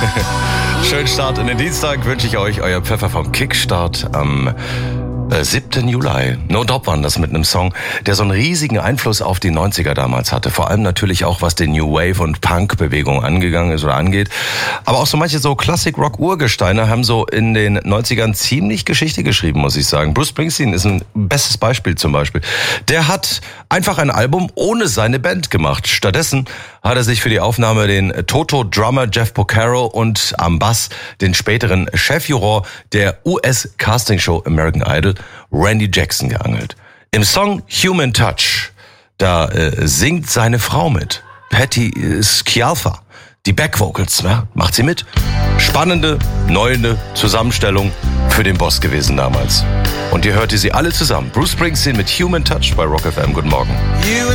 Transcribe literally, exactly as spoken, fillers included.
Schönen Start in den Dienstag wünsche ich euch, euer Pfeffer vom Kickstart am äh, siebten Juli. No Doubt waren das mit einem Song, der so einen riesigen Einfluss auf die neunziger damals hatte. Vor allem natürlich auch, was die New Wave und Punk-Bewegung angegangen ist oder angeht. Aber auch so manche so Classic-Rock-Urgesteine haben so in den neunzigern ziemlich Geschichte geschrieben, muss ich sagen. Bruce Springsteen ist ein bestes Beispiel zum Beispiel. Der hat einfach ein Album ohne seine Band gemacht. Stattdessen hat er sich für die Aufnahme den Toto-Drummer Jeff Porcaro und am Bass den späteren Chefjuror der U S-Castingshow American Idol, Randy Jackson, geangelt. Im Song Human Touch, da äh, singt seine Frau mit, Patti Scialfa. Die Backvocals, ja, macht sie mit. Spannende, neue Zusammenstellung für den Boss gewesen damals. Und ihr hört ihr sie alle zusammen. Bruce Springsteen mit Human Touch bei Rock F M. Guten Morgen.